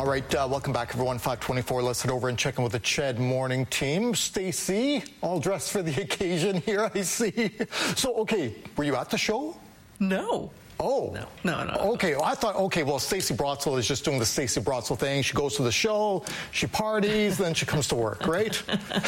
right, welcome back, everyone. 5:24. Let's head over and check in with the CHED morning team. Stacey, all dressed for the occasion here, I see. So, okay, were you at the show? No. Oh. No. Okay, well, I thought, well, Stacey Brotzel is just doing the Stacey Brotzel thing. She goes to the show, she parties, then she comes to work, right?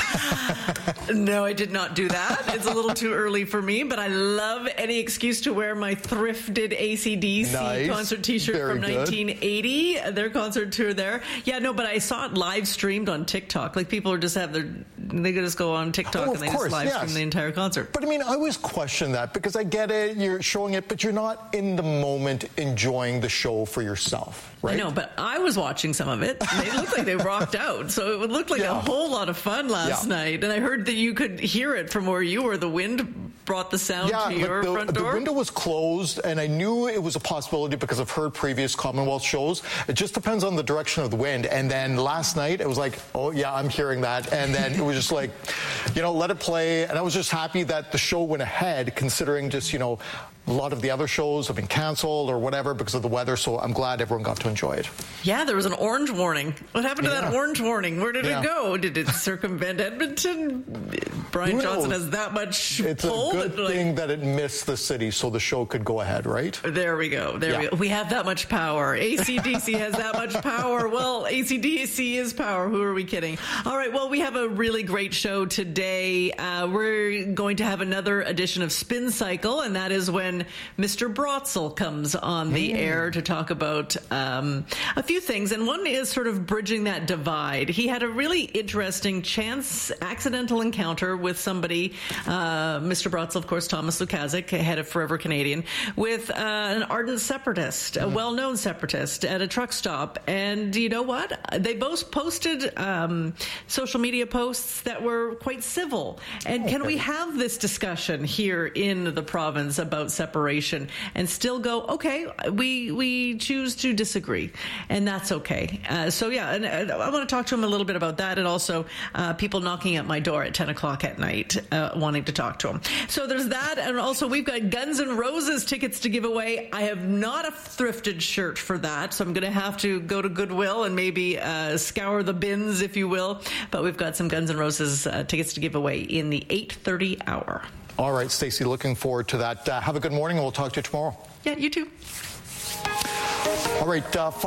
No, I did not do that. It's a little too early for me, but I love any excuse to wear my thrifted AC/DC concert t-shirt from 1980, their concert tour there. Yeah, no, but I saw it live streamed on TikTok. Like, people just have they could just go on TikTok and they just live stream the entire concert. But I mean, I always question that because I get it, you're showing it, but you're not in the moment enjoying the show for yourself, right? I know, but I was watching some of it. They looked like they rocked out, so it would look like a whole lot of fun last night. And I heard that you could hear it from where you were. The wind brought the sound to your front door. The window was closed, and I knew it was a possibility because I've heard previous Commonwealth shows. It just depends on the direction of the wind. And then last night, it was like, oh, yeah, I'm hearing that. And then it was just like, let it play. And I was just happy that the show went ahead, considering just, a lot of the other shows have been canceled or whatever because of the weather, so I'm glad everyone got to enjoy it. Yeah, there was an orange warning. What happened to that orange warning? Where did it go? Did it circumvent Edmonton? Brian Johnson has that much It's pull. It's a good thing that it missed the city so the show could go ahead, right? There we go. We go. We have that much power. AC/DC has that much power. Well, AC/DC is power. Who are we kidding? All right, well, we have a really great show today. We're going to have another edition of Spin Cycle, and that is when Mr. Brotzel comes on the air to talk about a few things, and one is sort of bridging that divide. He had a really interesting accidental encounter with somebody, Mr. Brotzel, of course, Thomas Lukaszuk, head of Forever Canadian, with an ardent separatist, a well-known separatist at a truck stop. And you know what? They both posted social media posts that were quite civil. And can we have this discussion here in the province about separation and still go, okay, we choose to disagree, and that's okay. And I want to talk to him a little bit about that, and also people knocking at my door at 10 o'clock at night wanting to talk to him. So there's that, and also we've got Guns N' Roses tickets to give away. I have not a thrifted shirt for that, so I'm going to have to go to Goodwill and maybe scour the bins, if you will. But we've got some Guns N' Roses tickets to give away in the 8:30 hour. All right, Stacey, looking forward to that. Have a good morning, and we'll talk to you tomorrow. Yeah, you too. All right,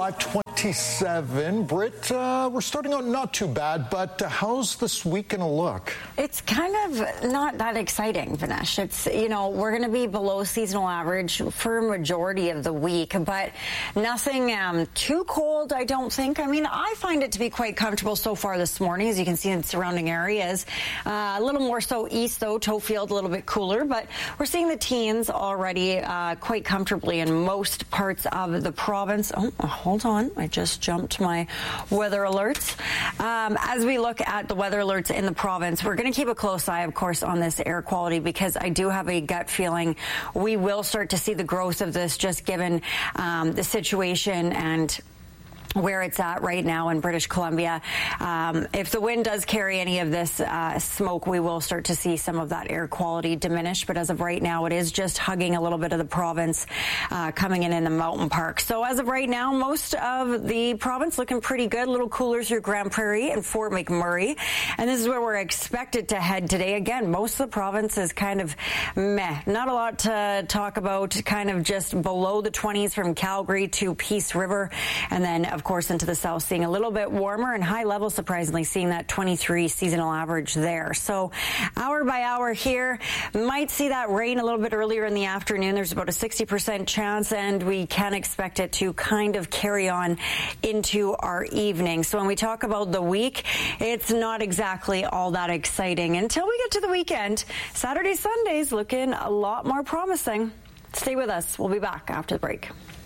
5:27. Britt, we're starting out not too bad, but how's this week going to look? It's kind of not that exciting, Vinesh. It's, we're going to be below seasonal average for a majority of the week, but nothing too cold, I don't think. I mean, I find it to be quite comfortable so far this morning, as you can see in the surrounding areas. A little more so east, though, Tofield, a little bit cooler, but we're seeing the teens already quite comfortably in most parts of the province. Oh, hold on. I just jumped my weather alerts. As we look at the weather alerts in the province, we're going to keep a close eye, of course, on this air quality, because I do have a gut feeling we will start to see the growth of this, just given the situation and where it's at right now in British Columbia. If the wind does carry any of this smoke, we will start to see some of that air quality diminish. But as of right now, it is just hugging a little bit of the province, coming in the mountain park. So as of right now, most of the province looking pretty good. A little cooler through Grand Prairie and Fort McMurray. And this is where we're expected to head today. Again, most of the province is kind of meh. Not a lot to talk about, kind of just below the 20s from Calgary to Peace River. And then, of course, into the south, seeing a little bit warmer and high level, surprisingly, seeing that 23 seasonal average there. So hour by hour here, might see that rain a little bit earlier in the afternoon. There's about a 60% chance, and we can expect it to kind of carry on into our evening. So when we talk about the week, it's not exactly all that exciting until we get to the weekend. Saturday, Sundays looking a lot more promising. Stay with us. We'll be back after the break.